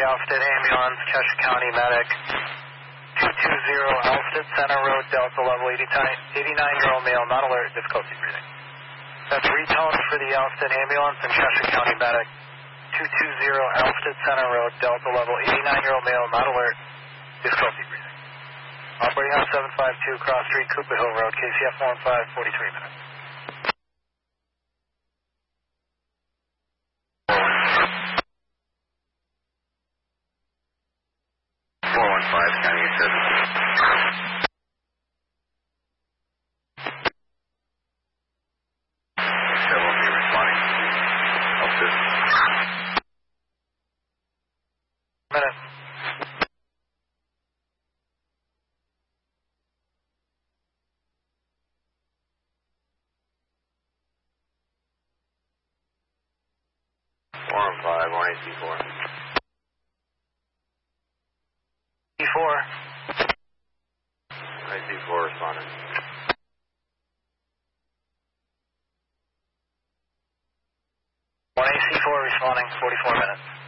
the Alfred ambulance, Cheshire County medic, 220 Alfred Center Road, Delta level 89-year-old male, not alert, difficulty breathing. That's retone for the Alfred ambulance and Cheshire County medic, 220 Alfred Center Road, Delta level 89-year-old male, not alert, difficulty breathing. Operating on 752 Cross Street, Cooper Hill Road, KCF 15, 43 minutes. 415, County 7. So we'll be responding. Help this. Minute. Four and 5, 1AC4. E4. IC4 responding. 1AC4 responding, 44 minutes.